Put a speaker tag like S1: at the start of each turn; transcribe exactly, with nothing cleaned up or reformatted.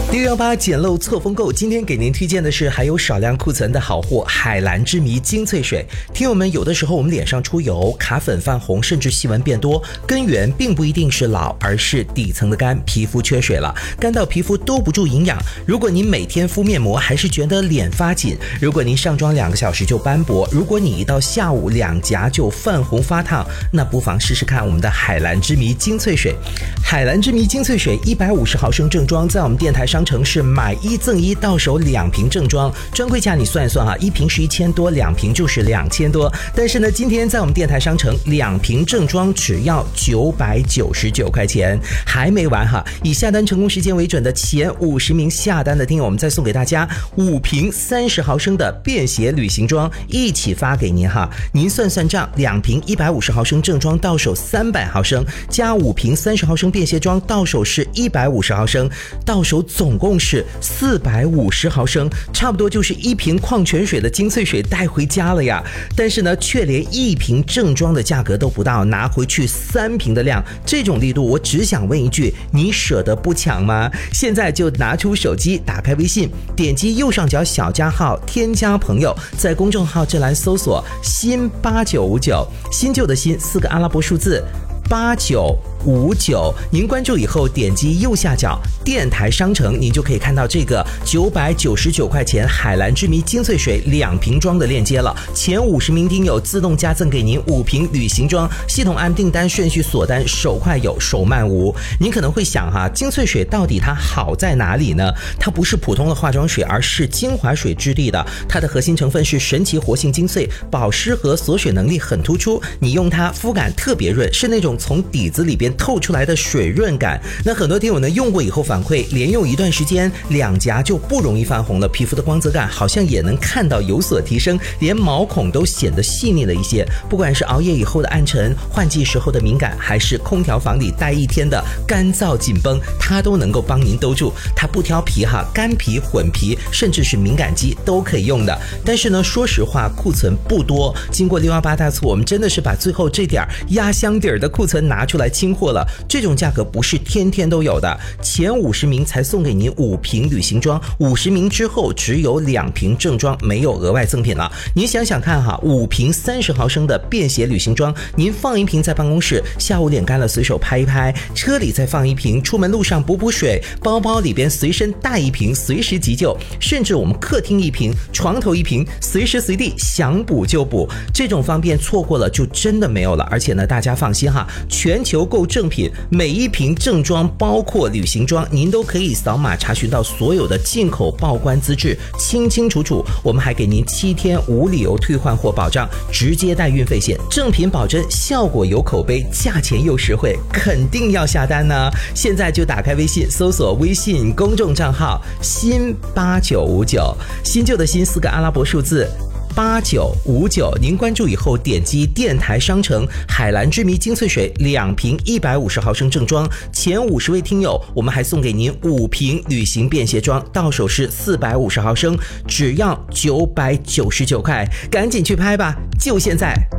S1: 六一八捡漏错风购，今天给您推荐的是还有少量库存的好货——海蓝之谜精粹水。听友们，有的时候我们脸上出油、卡粉、泛红，甚至细纹变多，根源并不一定是老，而是底层的干，皮肤缺水了，干到皮肤兜不住营养。如果您每天敷面膜还是觉得脸发紧，如果您上妆两个小时就斑驳，如果你一到下午两颊就泛红发烫，那不妨试试看我们的海蓝之谜精粹水。海蓝之谜精粹水一百五十毫升正装，在我们电台商城是买一赠一，到手两瓶正装，专柜价你算一算哈，一瓶是一千多，两瓶就是两千多。但是呢，今天在我们电台商城，两瓶正装只要九百九十九块钱，还没完哈！以下单成功时间为准的前五十名下单的听友，我们再送给大家五瓶三十毫升的便携旅行装，一起发给您哈。您算算账，两瓶一百五十毫升正装到手三百毫升，加五瓶三十毫升便携装到手是一百五十毫升，到手总共是四百五十毫升，差不多就是一瓶矿泉水的精粹水带回家了呀。但是呢，却连一瓶正装的价格都不到，拿回去三瓶的量，这种力度，我只想问一句，你舍得不抢吗？现在就拿出手机，打开微信，点击右上角小加号，添加朋友，在公众号这栏搜索新八九五九，新旧的新四个阿拉伯数字八九五九，您关注以后点击右下角电台商城，您就可以看到这个九百九十九块钱海蓝之谜精粹水两瓶装的链接了。前五十名听友自动加赠给您五瓶旅行装，系统按订单顺序锁单，手快有手慢无。您可能会想哈，精粹水到底它好在哪里呢？它不是普通的化妆水，而是精华水质地的，它的核心成分是神奇活性精粹，保湿和锁水能力很突出，你用它肤感特别润，是那种从底子里边透出来的水润感。那很多听友呢用过以后反馈，连用一段时间两颊就不容易泛红了，皮肤的光泽感好像也能看到有所提升，连毛孔都显得细腻了一些。不管是熬夜以后的暗沉，换季时候的敏感，还是空调房里待一天的干燥紧绷，它都能够帮您兜住。它不挑皮哈，干皮、混皮，甚至是敏感肌都可以用的。但是呢，说实话，库存不多。经过六一八大促，我们真的是把最后这点压箱底儿的库存拿出来清货了。这种价格不是天天都有的，前五十名才送给您五瓶旅行装，五十名之后只有两瓶正装，没有额外赠品了。您想想看哈，五瓶三十毫升的便携旅行装，您放一瓶在办公室，下午脸干了随手拍一拍，车里再放一瓶，出门路上补补水，包包里边随身带一瓶，随时急救，甚至我们客厅一瓶，床头一瓶，随时随地想补就补。这种方便错过了就真的没有了。而且呢，大家放心哈，全球购正品，每一瓶正装包括旅行装，您都可以扫码查询到所有的进口报关资质，清清楚楚。我们还给您七天无理由退换货保障，直接带运费险，正品保真，效果有口碑，价钱又实惠，肯定要下单呢。现在就打开微信，搜索微信公众账号新八九五九，新旧的新四个阿拉伯数字八九五九，您关注以后点击电台商城海蓝之谜精粹水两瓶一百五十毫升正装，前五十位听友我们还送给您五瓶旅行便携装，到手是四百五十毫升，只要九百九十九块，赶紧去拍吧，就现在。